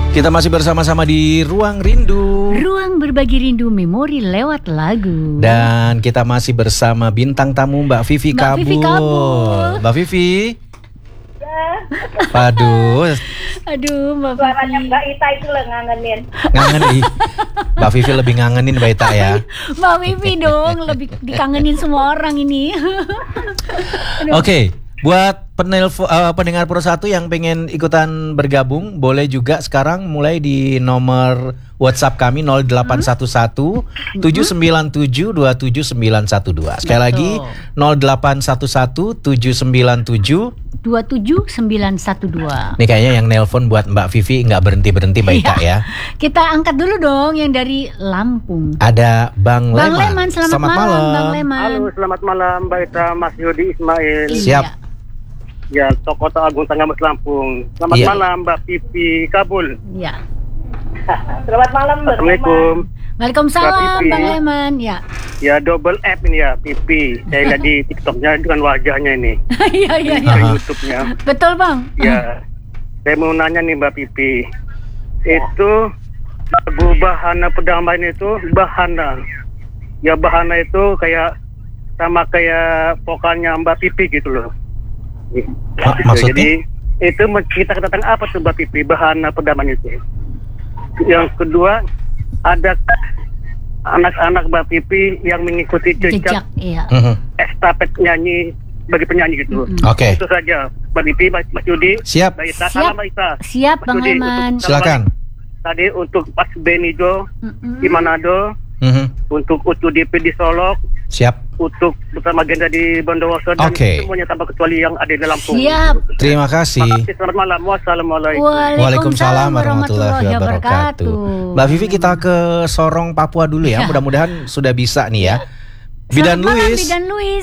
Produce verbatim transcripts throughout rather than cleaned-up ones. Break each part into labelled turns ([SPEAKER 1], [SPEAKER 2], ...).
[SPEAKER 1] Kita masih bersama-sama di Ruang Rindu.
[SPEAKER 2] Ruang berbagi rindu memori lewat lagu.
[SPEAKER 1] Dan kita masih bersama bintang tamu Mbak Vivi
[SPEAKER 2] Mbak
[SPEAKER 1] Kabul.
[SPEAKER 2] Vivi Kabul.
[SPEAKER 1] Mbak Vivi.
[SPEAKER 3] Ya.
[SPEAKER 1] Aduh.
[SPEAKER 2] Aduh, Mbak
[SPEAKER 3] Suaranya
[SPEAKER 2] Vivi.
[SPEAKER 3] Mbak Ita itu lah ngangenin.
[SPEAKER 1] Ngangen ih. Mbak Vivi lebih ngangenin Mbak Ita ya.
[SPEAKER 2] Mbak Vivi dong, lebih dikangenin semua orang ini.
[SPEAKER 1] Oke. Okay. Buat penelpon, uh, pendengar Pro satu yang pengen ikutan bergabung, boleh juga sekarang mulai di nomor WhatsApp kami nol delapan satu satu tujuh sembilan tujuh dua tujuh sembilan satu dua. Sekali lagi nol delapan satu satu tujuh sembilan tujuh
[SPEAKER 2] dua tujuh sembilan satu dua.
[SPEAKER 1] Ini kayaknya yang nelpon buat Mbak Vivi nggak berhenti-berhenti Mbak Ita ya.
[SPEAKER 2] Kita angkat dulu dong yang dari Lampung.
[SPEAKER 1] Ada Bang,
[SPEAKER 2] Bang
[SPEAKER 1] Leman.
[SPEAKER 2] Leman, selamat,
[SPEAKER 1] Selamat
[SPEAKER 2] malam,
[SPEAKER 1] malam.
[SPEAKER 2] Bang Leman.
[SPEAKER 4] Halo, selamat malam Mbak Ita, Mas Yudi Ismail.
[SPEAKER 1] Siap.
[SPEAKER 2] Iya.
[SPEAKER 4] Ya, Kota Agung Tanggamus Lampung. Selamat
[SPEAKER 1] Iya.
[SPEAKER 4] malam Mbak Vivi Kabul.
[SPEAKER 2] Ya.
[SPEAKER 3] Selamat malam Mbak
[SPEAKER 4] Assalamualaikum.
[SPEAKER 2] Waalaikumsalam
[SPEAKER 4] Mbak Vivi.
[SPEAKER 2] Bang Leman. Ya.
[SPEAKER 4] Ya, double F ini ya, Vivi. Saya lihat di TikToknya dengan wajahnya ini.
[SPEAKER 2] Iya, iya, iya.
[SPEAKER 4] Di
[SPEAKER 1] Aha.
[SPEAKER 4] YouTube-nya.
[SPEAKER 2] Betul, Bang.
[SPEAKER 4] Ya, saya mau nanya nih Mbak Vivi. Itu lagu Bahana Perdamaian itu Bahana. Ya, Bahana itu kayak sama kayak vokalnya Mbak Vivi gitu loh.
[SPEAKER 1] Ma- maksudnya?
[SPEAKER 4] Jadi itu menceritakan tentang apa tuh Mbak Vivi, Bahana Perdamaian itu. Yang kedua, ada anak-anak Mbak Vivi yang mengikuti
[SPEAKER 2] Jejak,
[SPEAKER 4] jejak
[SPEAKER 2] iya.
[SPEAKER 1] Mhm.
[SPEAKER 4] estafet nyanyi bagi penyanyi gitu.
[SPEAKER 2] Mm-mm.
[SPEAKER 1] Oke.
[SPEAKER 4] Itu saja Mbak Vivi, Mas, Mas Yudi.
[SPEAKER 1] Siap.
[SPEAKER 4] Mbak Ita,
[SPEAKER 2] Siap.
[SPEAKER 4] salam Mbak Ita.
[SPEAKER 2] Siap,
[SPEAKER 4] Mas
[SPEAKER 2] Bang
[SPEAKER 4] Yudi,
[SPEAKER 2] Leman.
[SPEAKER 4] untuk-
[SPEAKER 1] Silakan.
[SPEAKER 4] Tadi untuk Mas Benijo
[SPEAKER 2] Mm-mm.
[SPEAKER 4] di Manado,
[SPEAKER 1] Mhm.
[SPEAKER 4] untuk Utu D P di Solok,
[SPEAKER 1] Siap.
[SPEAKER 4] untuk bersama Genda di Bondowoso dan
[SPEAKER 1] Oke.
[SPEAKER 4] semuanya tanpa kecuali yang ada di Lampung.
[SPEAKER 2] Siap.
[SPEAKER 1] Terima kasih.
[SPEAKER 4] Makasih, selamat malam. Wassalamualaikum.
[SPEAKER 1] Waalaikumsalam warahmatullahi wabarakatuh. Mbak Vivi, kita ke Sorong Papua dulu ya. Mudah-mudahan sudah bisa nih ya. Bidan
[SPEAKER 2] Selamat malam,
[SPEAKER 1] Luis.
[SPEAKER 2] Bidan Luis.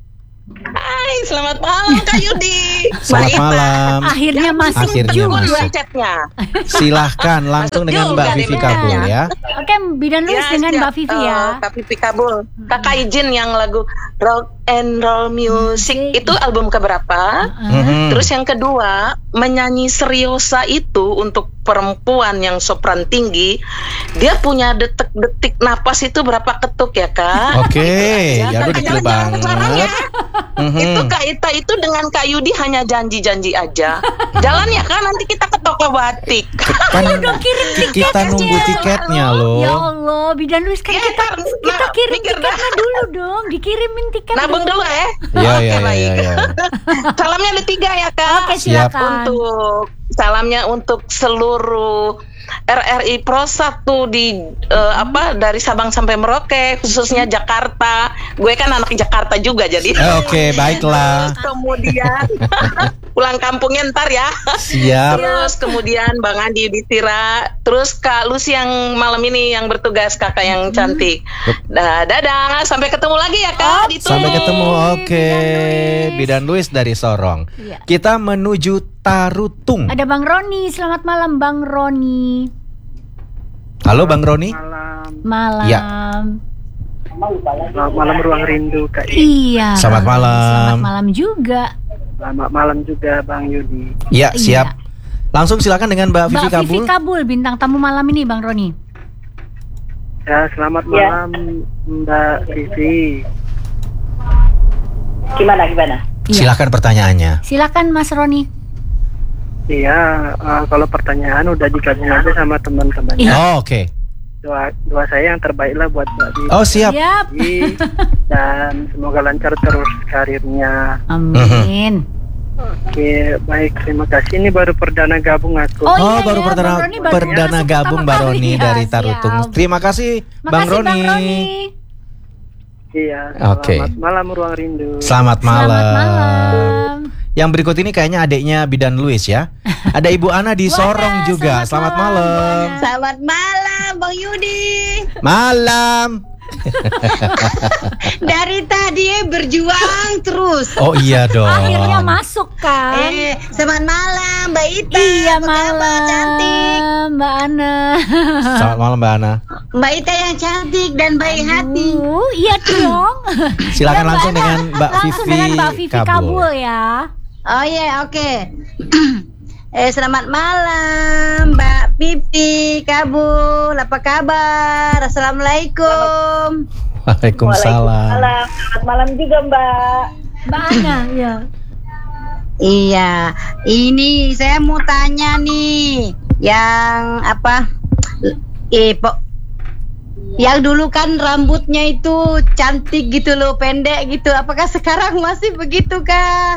[SPEAKER 5] Hai, selamat malam Kak Yudi.
[SPEAKER 1] Selamat
[SPEAKER 5] Mbak Ita.
[SPEAKER 1] malam.
[SPEAKER 2] Akhirnya masuk
[SPEAKER 1] Akhirnya
[SPEAKER 2] juga.
[SPEAKER 1] masuk.
[SPEAKER 5] Dua chatnya.
[SPEAKER 1] Silahkan langsung
[SPEAKER 5] Masuk
[SPEAKER 1] dengan
[SPEAKER 5] juga
[SPEAKER 1] Mbak
[SPEAKER 5] nih,
[SPEAKER 1] Vivi
[SPEAKER 5] Mbak.
[SPEAKER 1] Kabul ya.
[SPEAKER 2] Oke, Bidan Luis dengan
[SPEAKER 5] siap.
[SPEAKER 2] Mbak Vivi ya.
[SPEAKER 5] Eh, Kak Vivi Kabul. Kakak izin yang lagu Rock and Roll Music
[SPEAKER 2] Hmm.
[SPEAKER 5] itu album keberapa?
[SPEAKER 1] Mhm.
[SPEAKER 5] Terus yang kedua, menyanyi seriosa itu untuk perempuan yang sopran tinggi, dia punya detik-detik napas itu berapa ketuk ya Kak?
[SPEAKER 1] Oke,
[SPEAKER 5] Ya,
[SPEAKER 1] ya udah
[SPEAKER 5] Kak,
[SPEAKER 1] detail
[SPEAKER 5] jangan sekarang
[SPEAKER 1] banget.
[SPEAKER 5] ya.
[SPEAKER 1] Mhm.
[SPEAKER 5] Itu Kak Ita itu dengan Kak Yudi hanya janji-janji aja. Jalan ya Kak, nanti kita ke toko batik.
[SPEAKER 1] Kan
[SPEAKER 2] Udah kirim tiketnya.
[SPEAKER 1] kita nunggu tiketnya
[SPEAKER 2] Ya
[SPEAKER 1] loh.
[SPEAKER 2] Allah, Bidan Luis kan
[SPEAKER 5] Ya,
[SPEAKER 2] kita
[SPEAKER 5] ntar,
[SPEAKER 2] kita
[SPEAKER 5] nah,
[SPEAKER 2] kirim
[SPEAKER 5] mikir dah.
[SPEAKER 2] tiketnya dulu dong, dikirimin tiket.
[SPEAKER 5] Nabung dulu ya.
[SPEAKER 1] Iya,
[SPEAKER 5] Oke,
[SPEAKER 1] iya,
[SPEAKER 5] baik.
[SPEAKER 1] iya, iya.
[SPEAKER 5] Salamnya ada tiga ya Kak.
[SPEAKER 2] Oke,
[SPEAKER 1] Siap.
[SPEAKER 2] silakan.
[SPEAKER 5] Untuk salamnya untuk seluruh R R I Pro satu di eh, apa dari Sabang sampai Merauke, khususnya Jakarta. Gue kan anak Jakarta juga jadi.
[SPEAKER 1] Eh, Oke, baiklah.
[SPEAKER 5] Terus kemudian pulang kampungnya ntar ya.
[SPEAKER 1] Siap.
[SPEAKER 5] Terus kemudian Bang Andi Ditira, terus Kak Lucy yang malam ini yang bertugas, kakak yang cantik. Nah, dadah, sampai ketemu lagi ya Kak. Di
[SPEAKER 1] Sampai
[SPEAKER 5] Tulung.
[SPEAKER 1] ketemu. Oke.
[SPEAKER 2] Bidan
[SPEAKER 1] Bidan Luis dari Sorong.
[SPEAKER 2] Iya.
[SPEAKER 1] Kita menuju Tarutung.
[SPEAKER 2] Ada Bang Roni, selamat malam Bang Roni.
[SPEAKER 1] Halo Bang Roni.
[SPEAKER 4] Malam.
[SPEAKER 2] Malam.
[SPEAKER 1] Iya.
[SPEAKER 4] Selamat malam Ruang Rindu Kak.
[SPEAKER 2] Iya.
[SPEAKER 1] Selamat
[SPEAKER 2] Bang Roni.
[SPEAKER 1] malam.
[SPEAKER 2] Selamat malam juga.
[SPEAKER 4] Selamat malam juga Bang Yudi.
[SPEAKER 1] Ya, siap. Langsung silakan dengan Mbak Vivi
[SPEAKER 2] Mbak Vivi
[SPEAKER 1] Kabul.
[SPEAKER 2] Kabul, bintang tamu malam ini Bang Roni.
[SPEAKER 4] Ya, selamat
[SPEAKER 3] Ya.
[SPEAKER 4] malam Mbak Vivi.
[SPEAKER 3] Gimana gimana?
[SPEAKER 2] Iya.
[SPEAKER 1] Silakan pertanyaannya.
[SPEAKER 2] Silakan Mas Roni.
[SPEAKER 4] Iya, eh, kalau pertanyaan udah digabung aja sama teman-teman.
[SPEAKER 2] Iya.
[SPEAKER 1] Oh, oke.
[SPEAKER 4] Doa, doa saya yang terbaik lah buat Mbak Vivi.
[SPEAKER 1] Oh, siap.
[SPEAKER 2] Siap.
[SPEAKER 4] Dan semoga lancar terus karirnya.
[SPEAKER 2] Amin.
[SPEAKER 4] Oke, baik, terima kasih. Ini baru perdana gabung aku.
[SPEAKER 2] Oh,
[SPEAKER 1] Oh,
[SPEAKER 2] iya,
[SPEAKER 1] baru
[SPEAKER 2] ya,
[SPEAKER 1] perdana,
[SPEAKER 2] Bang Roni baru
[SPEAKER 1] perdana
[SPEAKER 2] masuk
[SPEAKER 1] gabung
[SPEAKER 2] pertama
[SPEAKER 1] Mbak
[SPEAKER 2] kali.
[SPEAKER 1] Roni
[SPEAKER 2] Ya,
[SPEAKER 1] dari
[SPEAKER 2] siap.
[SPEAKER 1] Tarutung. Terima kasih Bang
[SPEAKER 2] Makasih
[SPEAKER 1] Roni.
[SPEAKER 2] Bang Roni.
[SPEAKER 4] Iya, selamat
[SPEAKER 1] Oke.
[SPEAKER 4] malam Ruang Rindu.
[SPEAKER 1] Selamat malam.
[SPEAKER 2] Selamat malam.
[SPEAKER 1] Yang berikut ini kayaknya adiknya Bidan Luis ya. Ada Ibu Ana di
[SPEAKER 2] Wah,
[SPEAKER 1] Sorong juga.
[SPEAKER 2] selamat
[SPEAKER 1] Selamat
[SPEAKER 2] malam,
[SPEAKER 1] malam.
[SPEAKER 2] Bu Ana.
[SPEAKER 6] Selamat malam Bang Yudi.
[SPEAKER 1] Malam.
[SPEAKER 6] Dari tadi berjuang terus.
[SPEAKER 1] Oh iya dong.
[SPEAKER 2] Akhirnya masuk kan?
[SPEAKER 6] Eh, selamat malam Mbak Ita.
[SPEAKER 2] Iya
[SPEAKER 6] Apa kabar,
[SPEAKER 2] malam,
[SPEAKER 6] cantik.
[SPEAKER 2] Mbak Ana.
[SPEAKER 1] Selamat malam Mbak Ana.
[SPEAKER 6] Mbak Ita yang cantik dan baik hati.
[SPEAKER 2] Uh, iya dong.
[SPEAKER 1] Silakan
[SPEAKER 2] Ya,
[SPEAKER 1] langsung
[SPEAKER 2] Ana.
[SPEAKER 1] dengan Mbak
[SPEAKER 2] Langsung
[SPEAKER 1] Vivi
[SPEAKER 2] dengan Mbak Vivi
[SPEAKER 1] Kabul.
[SPEAKER 2] Kabul ya.
[SPEAKER 6] Oh iya, oke. Eh, selamat malam, Mbak Pipi Kabul. Apa kabar? Assalamualaikum.
[SPEAKER 1] Waalaikumsalam.
[SPEAKER 3] Selamat malam juga Mbak.
[SPEAKER 2] Mbak Ana, ya.
[SPEAKER 6] Iya, ini saya mau tanya nih, yang apa? Eh, po, yang dulu kan rambutnya itu cantik gitu loh, pendek gitu. Apakah sekarang masih begitu kah?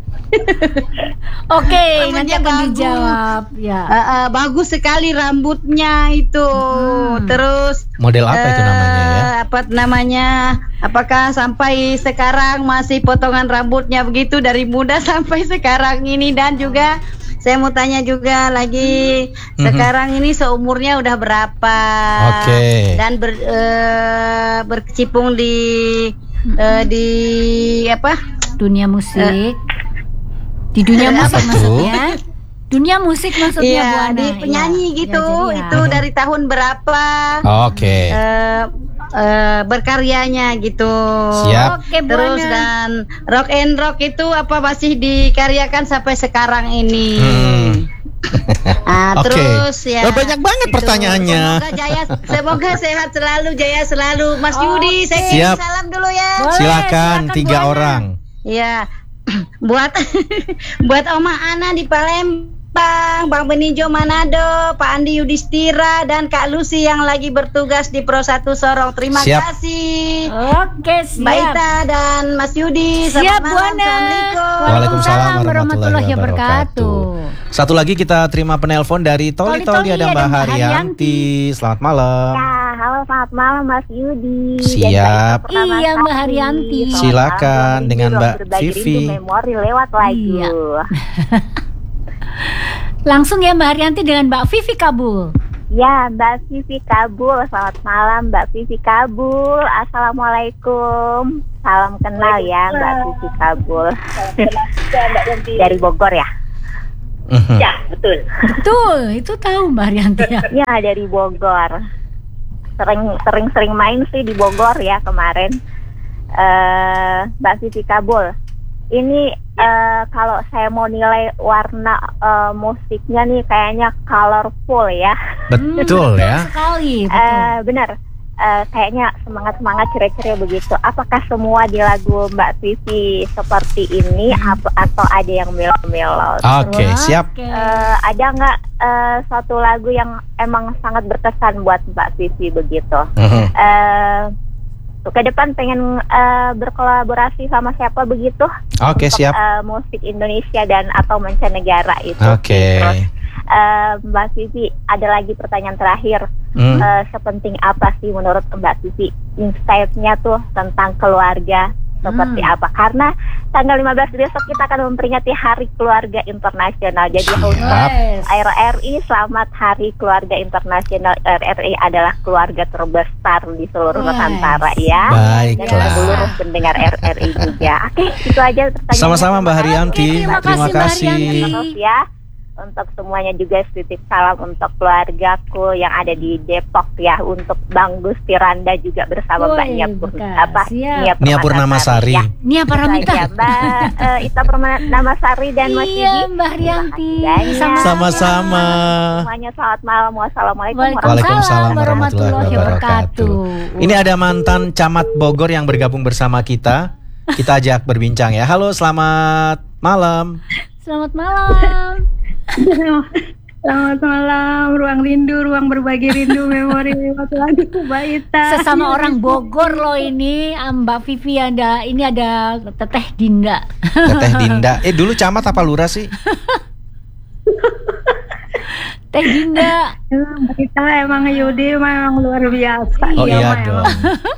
[SPEAKER 2] Oke,
[SPEAKER 6] Rambutnya
[SPEAKER 2] nanti akan
[SPEAKER 6] bagus.
[SPEAKER 2] dijawab. Ya.
[SPEAKER 6] Uh, uh, bagus sekali rambutnya itu.
[SPEAKER 2] Hmm.
[SPEAKER 6] Terus
[SPEAKER 1] Model apa itu namanya ya?
[SPEAKER 6] eh, Apa namanya? Apakah sampai sekarang masih potongan rambutnya begitu dari muda sampai sekarang ini? Dan juga saya mau tanya juga lagi,
[SPEAKER 1] Mhm.
[SPEAKER 6] sekarang ini seumurnya udah berapa?
[SPEAKER 1] Oke.
[SPEAKER 6] Dan ber, eh, berkecimpung di eh, di apa?
[SPEAKER 2] Dunia musik. Di dunia
[SPEAKER 6] Apa
[SPEAKER 2] musik
[SPEAKER 1] tuh?
[SPEAKER 2] maksudnya? Dunia musik maksudnya Bu
[SPEAKER 6] Iya,
[SPEAKER 2] Ana.
[SPEAKER 6] di penyanyi
[SPEAKER 2] Iya.
[SPEAKER 6] gitu.
[SPEAKER 2] Ya, jadi ya.
[SPEAKER 6] Itu dari tahun berapa?
[SPEAKER 1] Oke.
[SPEAKER 6] eh, eh, berkaryanya gitu.
[SPEAKER 1] Siap.
[SPEAKER 2] Oke, Bu
[SPEAKER 6] Terus
[SPEAKER 2] Ana.
[SPEAKER 6] dan rock and rock itu apa masih dikaryakan sampai sekarang ini?
[SPEAKER 1] Hmm.
[SPEAKER 6] Ah,
[SPEAKER 1] Oke.
[SPEAKER 6] terus ya.
[SPEAKER 1] Oh, banyak banget
[SPEAKER 6] itu.
[SPEAKER 1] pertanyaannya.
[SPEAKER 6] Semoga jaya, semoga sehat selalu, jaya selalu. Mas Yudi, saya kirim
[SPEAKER 1] Siap.
[SPEAKER 6] salam dulu ya.
[SPEAKER 2] Boleh,
[SPEAKER 1] Silakan
[SPEAKER 2] silakan,
[SPEAKER 1] tiga
[SPEAKER 2] Bu Ana.
[SPEAKER 1] orang.
[SPEAKER 6] Ya. buat buat Oma Ana di Palembang, Bang Benijo Manado, Pak Andi Yudhistira dan Kak Lucy yang lagi bertugas di Pro satu Sorong. Terima
[SPEAKER 1] Siap.
[SPEAKER 6] kasih.
[SPEAKER 2] Oke, siap.
[SPEAKER 6] Mbak Ita dan Mas Yudi.
[SPEAKER 2] Siap,
[SPEAKER 6] Selamat
[SPEAKER 2] Bu
[SPEAKER 6] malam.
[SPEAKER 2] Ana.
[SPEAKER 6] Assalamualaikum.
[SPEAKER 1] Waalaikumsalam warahmatullahi
[SPEAKER 2] warahmatullahi
[SPEAKER 1] wabarakatuh.
[SPEAKER 2] wabarakatuh.
[SPEAKER 1] Satu lagi kita terima penelpon dari Toli Toli,
[SPEAKER 2] Toli-Toli,
[SPEAKER 1] ada
[SPEAKER 2] ada
[SPEAKER 1] Mbak
[SPEAKER 2] Mbak
[SPEAKER 1] Haryanti.
[SPEAKER 2] Haryanti.
[SPEAKER 1] Selamat malam.
[SPEAKER 3] Ya, halo selamat malam Mas Yudi.
[SPEAKER 1] Siap.
[SPEAKER 3] Dan Mbak Ita Purnama
[SPEAKER 2] Iya, Mbak
[SPEAKER 3] Sakti.
[SPEAKER 2] Haryanti.
[SPEAKER 3] Selamat
[SPEAKER 1] Silakan
[SPEAKER 3] malam, Rindu,
[SPEAKER 1] dengan
[SPEAKER 3] ruang
[SPEAKER 1] Mbak
[SPEAKER 3] berbagi
[SPEAKER 1] Vivi.
[SPEAKER 3] rindu memori lewat lagu.
[SPEAKER 2] Iya. Langsung ya Mbak Haryanti dengan Mbak Vivi Kabul.
[SPEAKER 3] Ya, Mbak Vivi Kabul. Selamat malam Mbak Vivi Kabul. Assalamualaikum. Salam kenal ya Mbak Vivi Kabul. Dari Bogor ya?
[SPEAKER 1] Mhm.
[SPEAKER 3] Ya, betul.
[SPEAKER 2] Betul, itu tahu Mbak Haryanti ya.
[SPEAKER 3] Ya, dari Bogor. Sering sering sering main sih di Bogor ya kemarin. Eh, Mbak Vivi Kabul. Ini eh, kalau saya mau nilai warna eh, musiknya nih kayaknya colorful ya.
[SPEAKER 1] Betul
[SPEAKER 2] Hmm,
[SPEAKER 1] ya.
[SPEAKER 2] Sekali, betul.
[SPEAKER 3] Eh, benar. Eh, kayaknya semangat-semangat ceria-ceria begitu. Apakah semua di lagu Mbak Vivi seperti ini ap- atau ada yang melo-melo?
[SPEAKER 1] Oke,
[SPEAKER 2] Wah,
[SPEAKER 1] siap.
[SPEAKER 2] oke.
[SPEAKER 3] Eh, ada nggak eh, suatu lagu yang emang sangat berkesan buat Mbak Vivi begitu?
[SPEAKER 1] Mhm.
[SPEAKER 3] Eh, ke depan pengen eh, berkolaborasi sama siapa begitu?
[SPEAKER 1] Oke,
[SPEAKER 3] Untuk,
[SPEAKER 1] siap.
[SPEAKER 3] eh, musik Indonesia dan atau mancanegara itu.
[SPEAKER 1] Oke.
[SPEAKER 3] Terus eh, Mbak Vivi, ada lagi pertanyaan terakhir.
[SPEAKER 1] Hmm.
[SPEAKER 3] Eh, sepenting apa sih menurut Mbak Vivi insight-nya tuh tentang keluarga seperti
[SPEAKER 2] Hmm.
[SPEAKER 3] apa? Karena tanggal lima belas besok kita akan memperingati Hari Keluarga Internasional. Jadi
[SPEAKER 1] Siap.
[SPEAKER 3] untuk
[SPEAKER 2] Yes.
[SPEAKER 3] R R I, selamat Hari Keluarga Internasional. R R I adalah keluarga terbesar di seluruh
[SPEAKER 2] Yes.
[SPEAKER 3] Nusantara ya. Dan
[SPEAKER 1] Baiklah.
[SPEAKER 3] seluruh pendengar R R I juga. Oke, itu aja pertanyaan.
[SPEAKER 1] Sama-sama Mbak Haryanti.
[SPEAKER 2] Oke, terima
[SPEAKER 1] Terima
[SPEAKER 2] kasih, Mbak
[SPEAKER 1] kasih.
[SPEAKER 2] Haryanti.
[SPEAKER 3] Terus ya, untuk semuanya juga titip salam untuk keluargaku yang ada di Depok ya, untuk Bang Gusti Randa juga bersama
[SPEAKER 2] Woi,
[SPEAKER 3] Mbak Nia Pur
[SPEAKER 2] bukan.
[SPEAKER 3] apa
[SPEAKER 2] Siap.
[SPEAKER 1] Nia Purnamasari.
[SPEAKER 3] ya.
[SPEAKER 2] Nia
[SPEAKER 3] Itu
[SPEAKER 2] Paramita.
[SPEAKER 3] aja, Mbak eh, Ita Purnamasari dan Mas
[SPEAKER 2] Iya,
[SPEAKER 3] Yudi.
[SPEAKER 2] Mbak Haryanti.
[SPEAKER 3] Terima kasih banyak.
[SPEAKER 1] Sama-sama.
[SPEAKER 3] Semuanya selamat malam. Wassalamualaikum
[SPEAKER 1] Waalaikumsalam warahmatullahi
[SPEAKER 2] warahmatullahi
[SPEAKER 1] wabarakatuh.
[SPEAKER 2] wabarakatuh.
[SPEAKER 1] Ini ada mantan camat Bogor yang bergabung bersama kita. Kita ajak berbincang ya. Halo, selamat malam.
[SPEAKER 2] Selamat malam.
[SPEAKER 7] Selamat malam, ruang rindu, ruang berbagi rindu, memori lewat lagu Mbak Ita.
[SPEAKER 2] Sesama orang Bogor loh ini, Mbak Vivi ada, ini ada Teteh Dinda.
[SPEAKER 1] Teteh Dinda. Eh dulu camat apa lurah sih?
[SPEAKER 2] Teh Dinda.
[SPEAKER 7] Emang Mbak Ita, emang Yudi memang luar biasa.
[SPEAKER 1] Oh
[SPEAKER 2] Iya,
[SPEAKER 1] iya
[SPEAKER 2] Mak,
[SPEAKER 1] dong.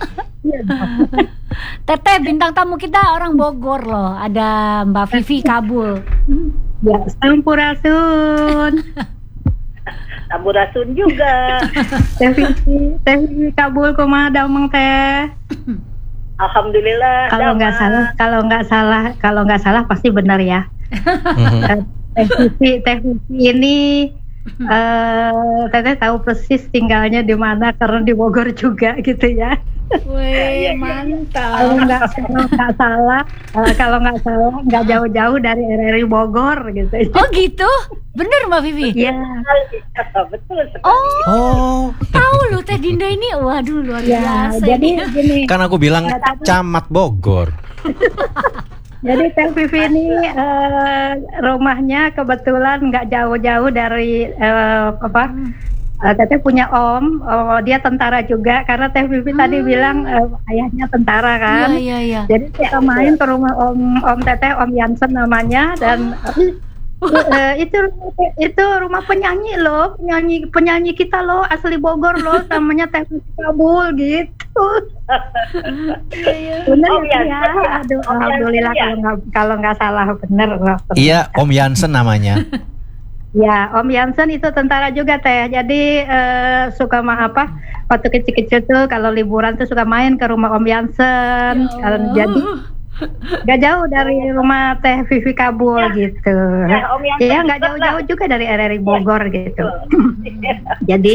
[SPEAKER 2] Teteh bintang tamu kita orang Bogor loh. Ada Mbak Vivi Kabul.
[SPEAKER 7] Ya, sampurasun.
[SPEAKER 3] Sampurasun juga.
[SPEAKER 7] Teh Vivi, Teh Vivi Kabul kumaha damang teh.
[SPEAKER 3] Alhamdulillah.
[SPEAKER 7] Kalau nggak salah, kalau nggak salah, kalau nggak salah pasti benar ya.
[SPEAKER 1] Mhm.
[SPEAKER 7] Teh Vivi, Teh Vivi ini eh Teteh tahu persis tinggalnya di mana karena di Bogor juga gitu ya.
[SPEAKER 2] Wih,
[SPEAKER 7] Kalau
[SPEAKER 2] mantap.
[SPEAKER 7] nggak kalau nggak salah, eh, kalau nggak salah nggak jauh-jauh dari R R I Bogor gitu.
[SPEAKER 2] Oh gitu? Bener Mbak Vivi?
[SPEAKER 7] Iya.
[SPEAKER 8] Betul sekali.
[SPEAKER 2] Oh,
[SPEAKER 1] Oh,
[SPEAKER 2] tahu loh Teh Dinda ini. Waduh, luar
[SPEAKER 7] Ya,
[SPEAKER 2] biasa
[SPEAKER 7] jadi
[SPEAKER 2] ini.
[SPEAKER 7] gini.
[SPEAKER 1] kan aku bilang camat Bogor.
[SPEAKER 7] Jadi Teh Vivi ini eh, rumahnya kebetulan nggak jauh-jauh dari eh, apa? Eh, Teteh punya om, oh, dia tentara juga karena Teh Vivi tadi bilang eh, ayahnya tentara kan.
[SPEAKER 2] Iya, iya, iya.
[SPEAKER 7] Jadi kita main ke rumah om om Teteh, Om Yansen namanya dan eh, eh, itu itu rumah penyanyi loh, penyanyi penyanyi kita loh asli Bogor loh, namanya Teh Vivi Kabul gitu. Bener
[SPEAKER 8] Om
[SPEAKER 7] ya,
[SPEAKER 8] Yansen
[SPEAKER 7] ya?
[SPEAKER 8] ya?
[SPEAKER 7] Aduh,
[SPEAKER 8] Om
[SPEAKER 7] alhamdulillah
[SPEAKER 8] Yansen ya?
[SPEAKER 7] kalau nggak kalau nggak salah bener loh.
[SPEAKER 1] Iya, Om Yansen namanya.
[SPEAKER 7] Ya, Om Yansen itu tentara juga Teh. Jadi eh, suka mah apa? Waktu kecil-kecil tuh kalau liburan tuh suka main ke rumah Om Yansen.
[SPEAKER 2] Ya
[SPEAKER 7] Kalau
[SPEAKER 2] Allah.
[SPEAKER 7] jadi gak jauh dari rumah Teh Vivi Kabul gitu.
[SPEAKER 8] Ya, Om Yansen
[SPEAKER 7] Ya, nggak
[SPEAKER 8] juga
[SPEAKER 7] jauh-jauh
[SPEAKER 8] lah.
[SPEAKER 7] juga dari R R I Bogor gitu. Jadi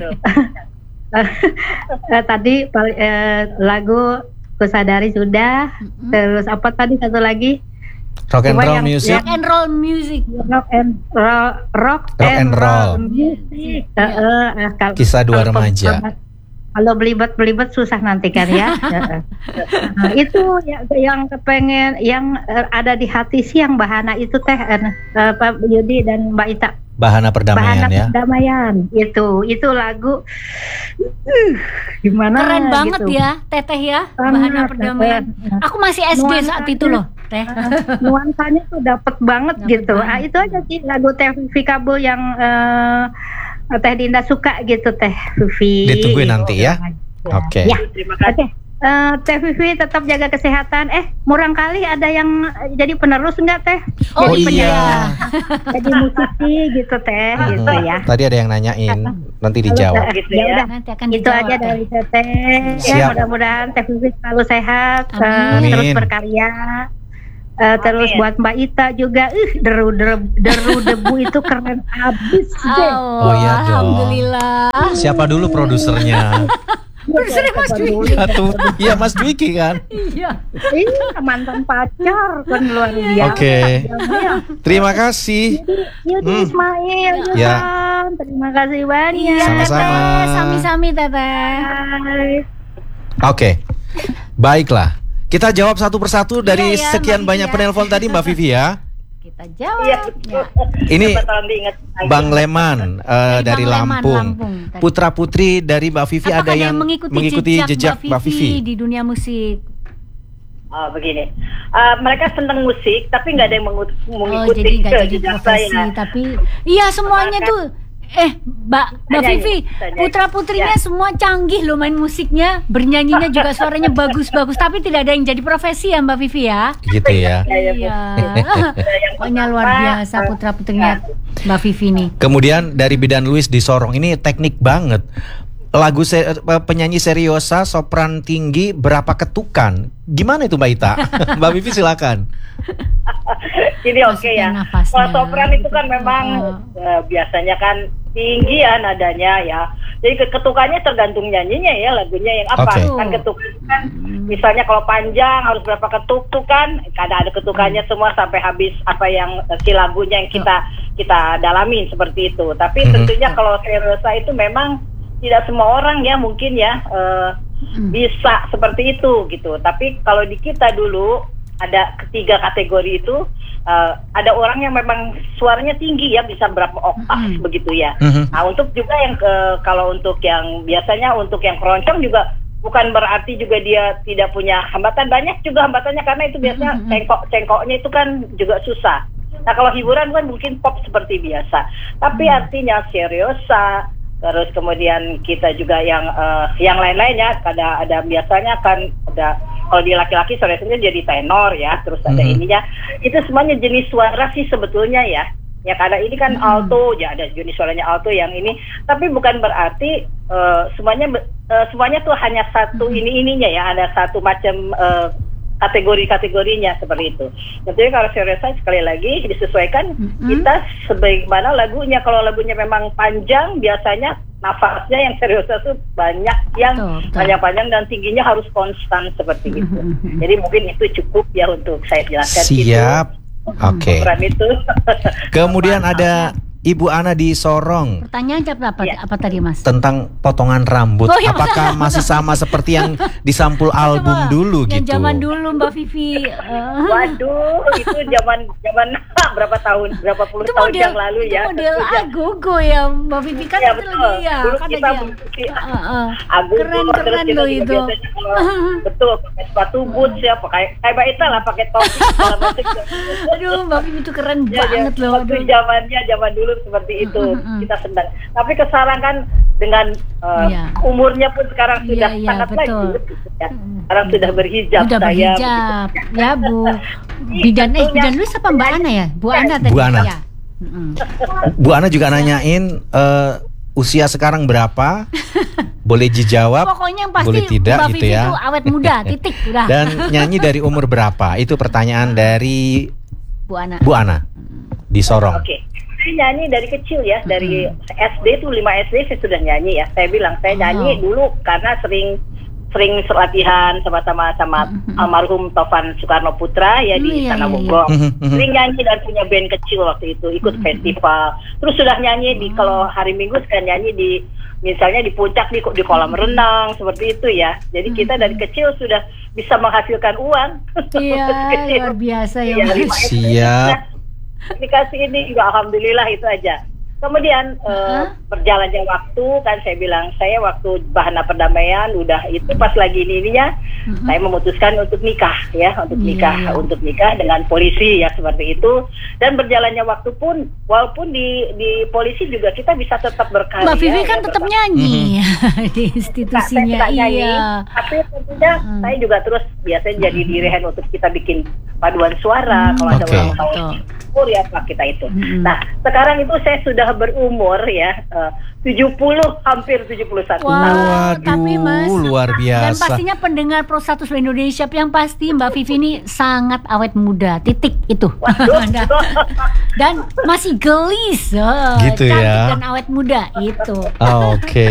[SPEAKER 7] eh, tadi pal- eh, lagu Kusadari sudah. Terus apa tadi satu lagi?
[SPEAKER 1] Rock and
[SPEAKER 7] Coba
[SPEAKER 1] roll
[SPEAKER 7] yang-
[SPEAKER 1] music.
[SPEAKER 2] Rock and roll music.
[SPEAKER 7] Rock and roll, rock,
[SPEAKER 1] Rock and roll.
[SPEAKER 7] music. Eh, eh, eh, kalau-
[SPEAKER 1] Kisah dua
[SPEAKER 7] kalau
[SPEAKER 1] remaja.
[SPEAKER 7] pem- Kalau belibet-belibet susah nanti kan ya. Heeh. Nah, itu ya, yang kepengen, yang eh, ada di hati sih yang Bahana itu Teh, eh, eh, Pak Yudi dan Mbak Ita.
[SPEAKER 1] Bahana perdamaian
[SPEAKER 7] Bahana
[SPEAKER 1] ya.
[SPEAKER 7] Perdamaian itu, itu lagu uh, gimana?
[SPEAKER 2] Keren banget
[SPEAKER 7] gitu.
[SPEAKER 2] ya, Teteh ya.
[SPEAKER 7] Sangat,
[SPEAKER 2] Bahana perdamaian.
[SPEAKER 7] sangat.
[SPEAKER 2] Aku masih S D
[SPEAKER 7] Nuansanya-
[SPEAKER 2] saat itu loh, Teh.
[SPEAKER 7] Nuansanya tuh dapet banget
[SPEAKER 2] Dapet
[SPEAKER 7] gitu.
[SPEAKER 2] banget.
[SPEAKER 7] Ah, itu aja sih lagu Teh Vivi Kabul yang eh, Teh Dinda suka gitu Teh Vivi.
[SPEAKER 1] Ditungguin nanti ya. Oke.
[SPEAKER 7] Ya.
[SPEAKER 8] Terima
[SPEAKER 7] Oke.
[SPEAKER 8] kasih.
[SPEAKER 7] Eh, Teh Vivi tetap jaga kesehatan. Eh, murang kali ada yang eh, jadi penerus enggak Teh?
[SPEAKER 2] Oh,
[SPEAKER 1] Oh
[SPEAKER 7] Jadi
[SPEAKER 1] iya.
[SPEAKER 7] penyanyi, jadi musisi gitu Teh, gitu
[SPEAKER 1] Hmm.
[SPEAKER 7] ya.
[SPEAKER 1] Tadi ada yang nanyain, nanti dijawab.
[SPEAKER 8] Gitu
[SPEAKER 7] Ya
[SPEAKER 8] ya.
[SPEAKER 7] udah.
[SPEAKER 2] Nanti akan
[SPEAKER 7] Itu
[SPEAKER 2] dijawab,
[SPEAKER 7] aja
[SPEAKER 2] Teh.
[SPEAKER 7] dari Teteh. Ya,
[SPEAKER 1] Siap.
[SPEAKER 7] mudah-mudahan Teh Vivi selalu sehat, eh,
[SPEAKER 2] Amin.
[SPEAKER 7] terus berkarya. Eh, terus
[SPEAKER 8] Amin.
[SPEAKER 7] buat Mbak Ita juga, ih deru deru, deru debu itu keren abis deh.
[SPEAKER 2] Oh,
[SPEAKER 1] Oh, iya dong.
[SPEAKER 2] Alhamdulillah.
[SPEAKER 1] Siapa dulu produsernya?
[SPEAKER 2] Produsernya Mas Dwiki.
[SPEAKER 1] Satu. Iya, Mas Dwiki kan.
[SPEAKER 2] Iya.
[SPEAKER 7] Iya, mantan pacar kan luar biasa.
[SPEAKER 1] Oke.
[SPEAKER 7] Ya,
[SPEAKER 1] Terima kasih.
[SPEAKER 7] Yudi
[SPEAKER 1] Hmm.
[SPEAKER 7] Ismail,
[SPEAKER 1] Ya.
[SPEAKER 7] Yuhan, terima kasih banyak.
[SPEAKER 2] Iya,
[SPEAKER 1] Sama-sama.
[SPEAKER 2] Teteh. Sami-sami, Teteh.
[SPEAKER 7] Bye.
[SPEAKER 1] Oke. Baiklah. Kita jawab satu persatu dari
[SPEAKER 2] Iya, ya,
[SPEAKER 1] sekian
[SPEAKER 2] Mbak
[SPEAKER 1] banyak
[SPEAKER 2] Vivi ya.
[SPEAKER 1] penelpon tadi Mbak Vivi ya.
[SPEAKER 2] Kita jawab.
[SPEAKER 8] Iya,
[SPEAKER 2] Ya.
[SPEAKER 8] betul.
[SPEAKER 1] Ini
[SPEAKER 8] Siapa tahu diingat lagi.
[SPEAKER 1] Bang Leman eh, dari
[SPEAKER 2] Bang Leman,
[SPEAKER 1] Lampung.
[SPEAKER 2] Lampung tadi.
[SPEAKER 1] Putra putri dari Mbak Vivi
[SPEAKER 2] Apakah
[SPEAKER 1] ada yang
[SPEAKER 2] mengikuti,
[SPEAKER 1] jejak, Mbak Vivi.
[SPEAKER 2] di dunia musik?
[SPEAKER 8] Oh, begini. Eh, mereka senang musik, tapi nggak ada yang mengut-
[SPEAKER 2] Oh,
[SPEAKER 8] mengikuti
[SPEAKER 2] jadi nggak jadi
[SPEAKER 8] jejak
[SPEAKER 2] profesi,
[SPEAKER 8] saya.
[SPEAKER 2] tapi iya semuanya
[SPEAKER 8] Apakah-
[SPEAKER 2] tuh. Eh, Mbak Mbak
[SPEAKER 8] Tanya
[SPEAKER 2] Vivi,
[SPEAKER 8] ini, tanya.
[SPEAKER 2] putra putrinya
[SPEAKER 8] Ya.
[SPEAKER 2] semua canggih loh main musiknya, bernyanyinya juga suaranya bagus-bagus, tapi tidak ada yang jadi profesi ya Mbak Vivi ya.
[SPEAKER 1] Gitu ya.
[SPEAKER 8] Ya, ya,
[SPEAKER 2] Iya.
[SPEAKER 8] yang
[SPEAKER 2] Pokoknya luar
[SPEAKER 8] pertama,
[SPEAKER 2] biasa
[SPEAKER 8] eh,
[SPEAKER 2] putra putrinya Mbak Vivi nih.
[SPEAKER 1] Kemudian dari Bidan Luis di Sorong ini teknik banget. Lagu se- eh, penyanyi seriosa sopran tinggi berapa ketukan? Gimana itu Mbak Ita? Mbak Vivi silakan.
[SPEAKER 8] Ini oke
[SPEAKER 2] Masukin
[SPEAKER 8] ya.
[SPEAKER 2] nafasnya.
[SPEAKER 8] Kalau sopran itu kan memang
[SPEAKER 2] Oh.
[SPEAKER 8] eh, biasanya kan tinggi ya nadanya ya. Jadi ke- ketukannya tergantung nyanyinya ya, lagunya yang apa.
[SPEAKER 1] Oke.
[SPEAKER 8] Kan ketukan kan misalnya kalau panjang harus berapa ketuk tuh kan, kadang ada ketukannya semua sampai habis apa yang eh, si lagunya yang kita kita dalamin seperti itu. Tapi
[SPEAKER 1] Mhm.
[SPEAKER 8] tentunya kalau seriosa itu memang tidak semua orang ya mungkin ya eh, bisa seperti itu gitu. Tapi kalau di kita dulu ada ketiga kategori itu, eh, ada orang yang memang suaranya tinggi ya, bisa berapa oktav
[SPEAKER 2] Mm.
[SPEAKER 8] begitu ya.
[SPEAKER 1] Mhm.
[SPEAKER 8] Nah untuk juga yang ke, kalau untuk yang biasanya untuk yang keroncong juga bukan berarti juga dia tidak punya hambatan, banyak juga hambatannya karena itu biasanya
[SPEAKER 2] Mm-mm.
[SPEAKER 8] cengkok-cengkoknya itu kan juga susah. Nah kalau hiburan kan mungkin pop seperti biasa, tapi artinya seriosa, terus kemudian kita juga yang eh, yang lain-lainnya, ada ada biasanya kan ada kalau di laki-laki seriusnya jadi tenor ya, terus ada
[SPEAKER 1] Mhm.
[SPEAKER 8] ininya, itu semuanya jenis suara sih sebetulnya ya. Ya karena ini kan alto, ya ada jenis suaranya alto yang ini, tapi bukan berarti eh, semuanya eh, semuanya tuh hanya satu ini ininya ya, ada satu macam eh, kategori-kategorinya seperti itu. Tentunya kalau seriosa sekali lagi disesuaikan
[SPEAKER 2] Mm-mm.
[SPEAKER 8] kita sebagaimana lagunya. Kalau lagunya memang panjang, biasanya nafasnya yang seriosa tuh banyak, yang
[SPEAKER 2] Betul, betul.
[SPEAKER 8] panjang-panjang dan tingginya harus konstan seperti itu.
[SPEAKER 2] Mm-mm.
[SPEAKER 8] Jadi mungkin itu cukup ya untuk saya jelaskan.
[SPEAKER 1] Siap.
[SPEAKER 8] Itu,
[SPEAKER 1] Oke.
[SPEAKER 8] program itu.
[SPEAKER 1] Kemudian ada Ibu Ana di Sorong
[SPEAKER 2] Pertanyaan jawab apa,
[SPEAKER 8] Iya.
[SPEAKER 2] apa tadi Mas?
[SPEAKER 1] tentang potongan rambut.
[SPEAKER 2] Oh, iya.
[SPEAKER 1] Apakah masih sama seperti yang di sampul album
[SPEAKER 2] Coba,
[SPEAKER 1] dulu
[SPEAKER 2] yang
[SPEAKER 1] gitu?
[SPEAKER 2] zaman dulu Mbak Vivi. eh,
[SPEAKER 8] Waduh, itu zaman zaman berapa tahun, berapa puluh
[SPEAKER 2] itu
[SPEAKER 8] tahun
[SPEAKER 2] model,
[SPEAKER 8] yang lalu
[SPEAKER 2] itu
[SPEAKER 8] ya.
[SPEAKER 2] model
[SPEAKER 8] tentu ya.
[SPEAKER 2] Agogo ya Mbak Vivi kan
[SPEAKER 8] Iya,
[SPEAKER 2] itu
[SPEAKER 8] betul.
[SPEAKER 2] lagi ya.
[SPEAKER 8] Dulu
[SPEAKER 2] Kan
[SPEAKER 8] kita
[SPEAKER 2] lagi ya.
[SPEAKER 8] memiliki
[SPEAKER 2] Ah, ah.
[SPEAKER 8] Agogo,
[SPEAKER 2] Keren
[SPEAKER 8] terus
[SPEAKER 2] keren
[SPEAKER 8] kita
[SPEAKER 2] loh
[SPEAKER 8] juga
[SPEAKER 2] itu.
[SPEAKER 8] biasanya kalau- betul, pakai sepatu boots ya, pakai kayak Mbak Ita lah, pakai topi segala macam.
[SPEAKER 2] Aduh Mbak Vivi itu keren
[SPEAKER 8] Ya, ya,
[SPEAKER 2] banget loh.
[SPEAKER 8] waktu
[SPEAKER 2] Aduh.
[SPEAKER 8] zamannya zaman dulu seperti itu
[SPEAKER 2] Mm, mm, mm.
[SPEAKER 8] kita senang. Tapi sekarang kan dengan uh,
[SPEAKER 2] Iya.
[SPEAKER 8] umurnya pun sekarang
[SPEAKER 2] Iya,
[SPEAKER 8] sudah
[SPEAKER 2] iya,
[SPEAKER 8] sangat
[SPEAKER 2] betul.
[SPEAKER 8] lanjut. Ya. Sekarang sudah berhijab
[SPEAKER 2] Udah
[SPEAKER 8] saya.
[SPEAKER 2] berhijab ya Bu. Bidan eh bidan lu siapa Mbak Ana ya? Bu Ana tadi.
[SPEAKER 1] Bu Ana.
[SPEAKER 2] Ya. Mm-mm.
[SPEAKER 1] Bu Ana juga nanyain eh, usia sekarang berapa? Boleh dijawab,
[SPEAKER 2] Pokoknya yang pasti
[SPEAKER 1] boleh tidak
[SPEAKER 2] Mbak
[SPEAKER 1] gitu
[SPEAKER 2] Vivi
[SPEAKER 1] ya.
[SPEAKER 2] itu awet muda, titik udah.
[SPEAKER 1] Dan nyanyi dari umur berapa? Itu pertanyaan dari
[SPEAKER 2] Bu Ana.
[SPEAKER 1] Bu Ana di Sorong.
[SPEAKER 8] Oke. Saya nyanyi dari kecil ya, dari S D tuh lima S D saya sudah nyanyi ya. Saya bilang saya nyanyi
[SPEAKER 2] Oh.
[SPEAKER 8] dulu karena sering sering latihan sama-sama sama almarhum Tovan Soekarno Putra ya
[SPEAKER 2] Hmm,
[SPEAKER 8] di
[SPEAKER 2] iya,
[SPEAKER 8] Istana
[SPEAKER 2] iya,
[SPEAKER 8] Bogor.
[SPEAKER 1] iya. Mhm, mhm.
[SPEAKER 8] Sering nyanyi dan punya band kecil waktu itu, ikut festival. Terus sudah nyanyi di kalau hari Minggu suka nyanyi di misalnya di puncak di di kolam renang seperti itu ya. Jadi kita dari kecil sudah bisa menghasilkan uang.
[SPEAKER 2] Iya,
[SPEAKER 8] Kecil.
[SPEAKER 2] luar biasa ya
[SPEAKER 8] Iya,
[SPEAKER 2] Mas.
[SPEAKER 8] lima S D.
[SPEAKER 1] Siap.
[SPEAKER 8] Dikasih ini juga alhamdulillah itu aja. Kemudian eh,
[SPEAKER 2] Uh-huh.
[SPEAKER 8] berjalannya waktu kan saya bilang saya waktu Bahana Perdamaian udah itu pas lagi ini ininya
[SPEAKER 2] Uh-huh.
[SPEAKER 8] saya memutuskan untuk nikah ya untuk
[SPEAKER 2] Iya,
[SPEAKER 8] nikah
[SPEAKER 2] iya.
[SPEAKER 8] untuk nikah dengan polisi ya seperti itu. Dan berjalannya waktu pun walaupun di di polisi juga kita bisa tetap berkarya.
[SPEAKER 2] Mbak Vivi kan
[SPEAKER 8] ya,
[SPEAKER 2] tetap
[SPEAKER 8] berkarya.
[SPEAKER 2] nyanyi di
[SPEAKER 8] Nah, saya
[SPEAKER 2] institusinya.
[SPEAKER 8] suka nyanyi,
[SPEAKER 2] Iya.
[SPEAKER 8] tapi tentunya
[SPEAKER 2] Mm.
[SPEAKER 8] saya juga terus biasanya jadi dirihen untuk kita bikin paduan suara
[SPEAKER 2] Mm.
[SPEAKER 8] kalau ada
[SPEAKER 1] Oke.
[SPEAKER 8] ulang tahun
[SPEAKER 2] Betul.
[SPEAKER 8] umur ya Pak kita itu.
[SPEAKER 2] Mm-mm.
[SPEAKER 8] Nah sekarang itu saya sudah berumur ya eh, tujuh puluh hampir tujuh puluh satu tahun.
[SPEAKER 2] Wah,
[SPEAKER 1] Waduh,
[SPEAKER 2] tapi Mas
[SPEAKER 1] luar
[SPEAKER 2] Dan
[SPEAKER 1] biasa.
[SPEAKER 2] pastinya pendengar Pro satu Indonesia yang pasti Mbak Vivi ini sangat awet muda. Titik itu. Anda. Dan masih gelis. Oh,
[SPEAKER 1] Gitu
[SPEAKER 2] cantik
[SPEAKER 1] ya.
[SPEAKER 2] dan awet muda itu.
[SPEAKER 1] Oke.